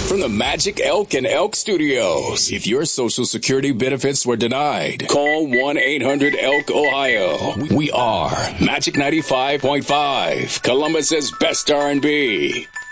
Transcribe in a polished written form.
From the Magic Elk and Elk Studios. If your Social Security benefits were denied, call 1-800-ELK-OHIO. We are Magic 95.5, Columbus's best R&B.